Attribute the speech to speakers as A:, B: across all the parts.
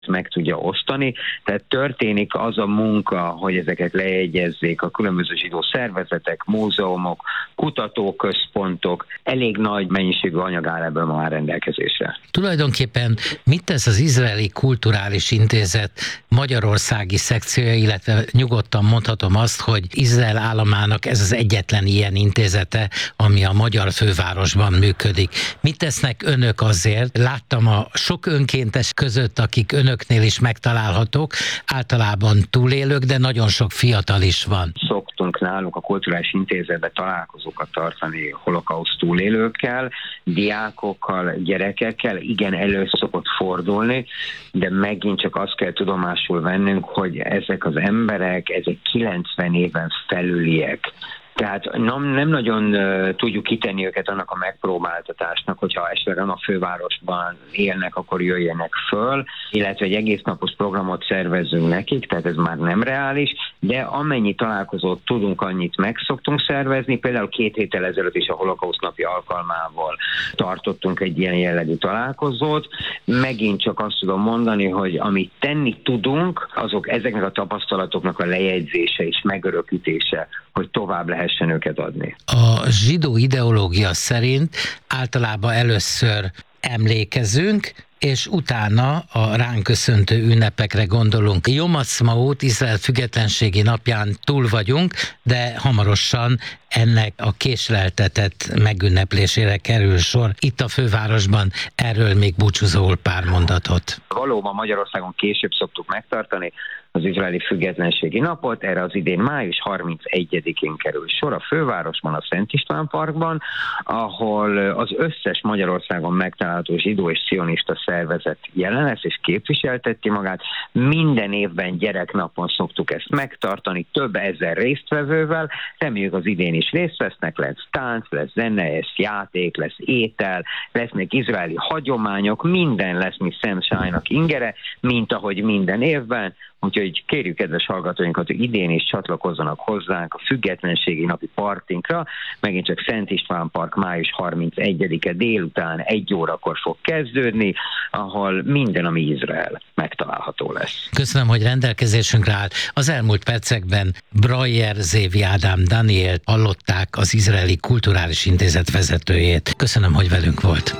A: meg tudja osztani. Tehát történik az a munka, hogy ezeket lejegyezzék a különböző zsidó szervezetek, múzeumok, kutatóközpontok, elég nagy mennyiségű anyag áll ebből már rendelkezésre.
B: Tulajdonképpen mit tesz az Izraeli Kulturális Intézet magyarországi szekciója, illetve nyugodtan mondhatom azt, hogy Izrael államának ez az egyetlen ilyen intézete, ami a magyar fővárosban működik. Mit tesznek önök azért? Láttam a sok önkéntes között, akik önöknél is megtalálhatók, általában túlélők, de nagyon sok fiatal is van.
A: Szoktunk nálunk a Kulturális Intézetben találkozókat tartani holokauszt túlélőkkel, diákokkal, gyerekekkel, igen, elő szokott fordulni, de megint csak azt kell tudomásul vennünk, hogy ezek az emberek, ezek 90 éven felüliek. Tehát nem nagyon tudjuk kitenni őket annak a megpróbáltatásnak, hogyha esetleg a fővárosban élnek, akkor jöjjenek föl, illetve egy egész napos programot szervezzünk nekik, tehát ez már nem reális, de amennyi találkozót tudunk, annyit meg szoktunk szervezni. Például 2 héttel ezelőtt is a Holokauszt napi alkalmával tartottunk egy ilyen jellegű találkozót. Megint csak azt tudom mondani, hogy amit tenni tudunk, azok ezeknek a tapasztalatoknak a lejegyzése és megörökítése, hogy tovább lehessen őket adni.
B: A zsidó ideológia szerint általában először emlékezünk, és utána a ránk köszöntő ünnepekre gondolunk. Jom Ha'atzmaut, Izrael függetlenségi napján túl vagyunk, de hamarosan ennek a késleltetett megünneplésére kerül sor. Itt a fővárosban erről még búcsúzóul pár mondatot.
A: Valóban Magyarországon később szoktuk megtartani az izraeli függetlenségi napot, erre az idén május 31-én kerül sor a fővárosban, a Szent István Parkban, ahol az összes Magyarországon megtalálható zsidó és cionista szervezet jelen lesz és képviselteti magát. Minden évben gyereknapon szoktuk ezt megtartani, több ezer résztvevővel, reméljük az idén is részt vesznek, lesz tánc, lesz zene, lesz játék, lesz étel, lesznek izraeli hagyományok, minden lesz, mi Szent Sájnak ingere, mint ahogy minden évben. Úgyhogy kérjük kedves hallgatóinkat, hogy idén is csatlakozzanak hozzánk a függetlenségi napi partinkra. Megint csak Szent István Park május 31-e délután 1 órakor fog kezdődni, ahol minden, ami Izrael, megtalálható lesz.
B: Köszönöm, hogy rendelkezésünkre áll. Az elmúlt percekben Breyer Zévi Ádám Danielt hallották, az Izraeli Kulturális Intézet vezetőjét. Köszönöm, hogy velünk volt.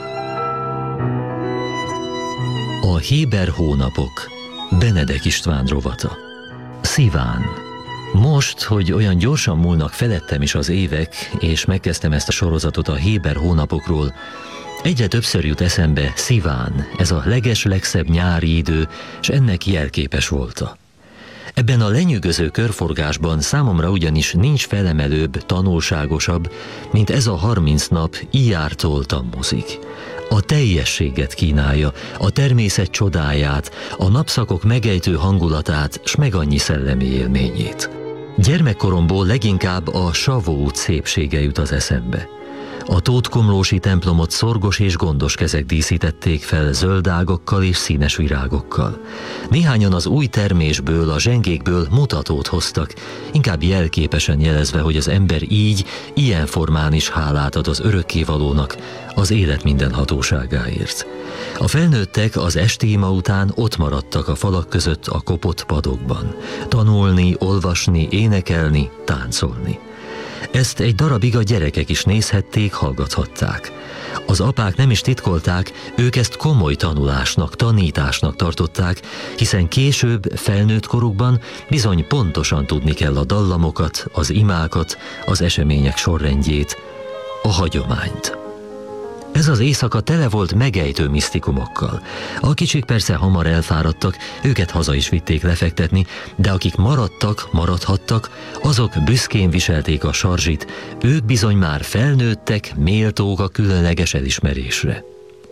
C: A héber hónapok. Benedek István rovata. Sziván. Most, hogy olyan gyorsan múlnak felettem is az évek, és megkezdtem ezt a sorozatot a héber hónapokról, egyre többször jut eszembe Sziván, ez a legszebb nyári idő, és ennek jelképes volta. Ebben a lenyűgöző körforgásban számomra ugyanis nincs felemelőbb, tanulságosabb, mint ez a 30 nap Iyártól Tammuzig. A teljességet kínálja, a természet csodáját, a napszakok megejtő hangulatát, s meg annyi szellemi élményét. Gyermekkoromból leginkább a Savót szépsége jut az eszembe. A tótkomlósi templomot szorgos és gondos kezek díszítették fel zöldágokkal és színes virágokkal. Néhányan az új termésből, a zsengékből mutatót hoztak, inkább jelképesen jelezve, hogy az ember így, ilyen formán is hálát ad az örökkévalónak, az élet minden hatóságáért. A felnőttek az esti ima után ott maradtak a falak között a kopott padokban. Tanulni, olvasni, énekelni, táncolni. Ezt egy darabig a gyerekek is nézhették, hallgathatták. Az apák nem is titkolták, ők ezt komoly tanulásnak, tanításnak tartották, hiszen később, felnőtt korukban bizony pontosan tudni kell a dallamokat, az imákat, az események sorrendjét, a hagyományt. Ez az éjszaka tele volt megejtő misztikumokkal. A kicsik persze hamar elfáradtak, őket haza is vitték lefektetni, de akik maradhattak, azok büszkén viselték a sarzsit, ők bizony már felnőttek, méltók a különleges elismerésre.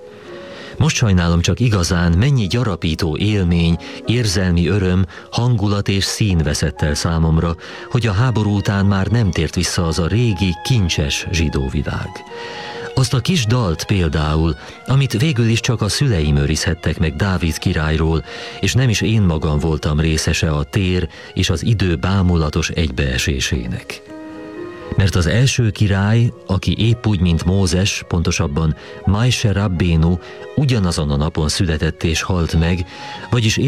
C: Most sajnálom csak igazán, mennyi gyarapító élmény, érzelmi öröm, hangulat és szín veszett el számomra, hogy a háború után már nem tért vissza az a régi, kincses zsidó világ. Azt a kis dalt például, amit végül is csak a szüleim őrizhettek meg Dávid királyról, és nem is én magam voltam részese a tér és az idő bámulatos egybeesésének. Mert az első király, aki épp úgy, mint Mózes, pontosabban Moshe Rabbeinu, ugyanazon a napon született és halt meg, vagyis